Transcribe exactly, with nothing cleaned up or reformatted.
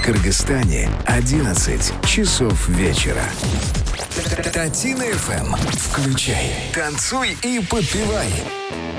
Кыргызстане одиннадцать часов вечера. Татина эф эм. Включай, танцуй и подпевай.